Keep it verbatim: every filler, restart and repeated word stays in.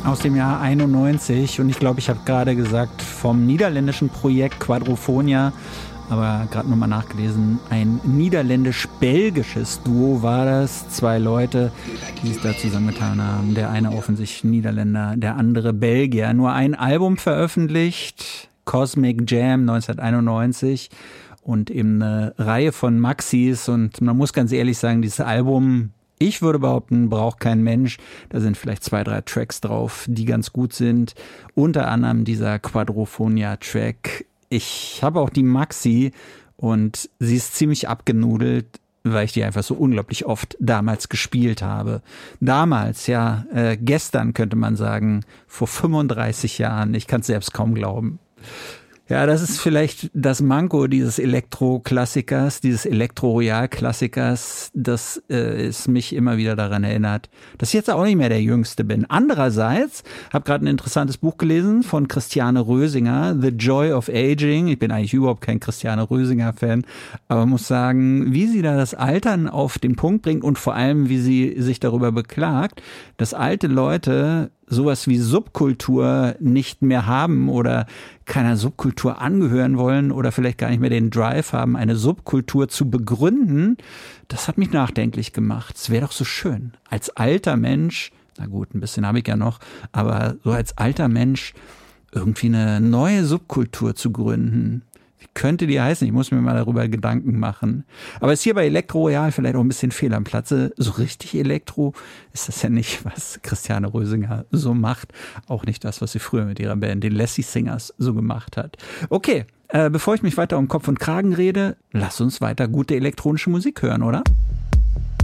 aus dem Jahr einundneunzig und ich glaube, ich habe gerade gesagt vom niederländischen Projekt Quadrofonia, aber gerade nochmal nachgelesen, ein niederländisch-belgisches Duo war das, zwei Leute, die sich da zusammengetan haben, der eine offensichtlich Niederländer, der andere Belgier, nur ein Album veröffentlicht, Cosmic Jam neunzehnhunderteinundneunzig und eben eine Reihe von Maxis und man muss ganz ehrlich sagen, dieses Album, ich würde behaupten, braucht kein Mensch. Da sind vielleicht zwei, drei Tracks drauf, die ganz gut sind. Unter anderem dieser Quadrofonia-Track. Ich habe auch die Maxi und sie ist ziemlich abgenudelt, weil ich die einfach so unglaublich oft damals gespielt habe. Damals, ja, äh, gestern könnte man sagen, vor fünfunddreißig Jahren. Ich kann es selbst kaum glauben. Ja, das ist vielleicht das Manko dieses Elektro-Klassikers, dieses Elektro-Royal-Klassikers, dass äh, es mich immer wieder daran erinnert, dass ich jetzt auch nicht mehr der Jüngste bin. Andererseits, habe gerade ein interessantes Buch gelesen von Christiane Rösinger, The Joy of Aging. Ich bin eigentlich überhaupt kein Christiane Rösinger-Fan, aber muss sagen, wie sie da das Altern auf den Punkt bringt und vor allem, wie sie sich darüber beklagt, dass alte Leute sowas wie Subkultur nicht mehr haben oder keiner Subkultur angehören wollen oder vielleicht gar nicht mehr den Drive haben, eine Subkultur zu begründen, das hat mich nachdenklich gemacht. Es wäre doch so schön, als alter Mensch, na gut, ein bisschen habe ich ja noch, aber so als alter Mensch irgendwie eine neue Subkultur zu gründen. Wie könnte die heißen? Ich muss mir mal darüber Gedanken machen. Aber ist hier bei Elektro Royal vielleicht auch ein bisschen fehl am Platze. So richtig Elektro ist das ja nicht, was Christiane Rösinger so macht. Auch nicht das, was sie früher mit ihrer Band, den Lassie Singers, so gemacht hat. Okay, äh, bevor ich mich weiter um Kopf und Kragen rede, lass uns weiter gute elektronische Musik hören, oder?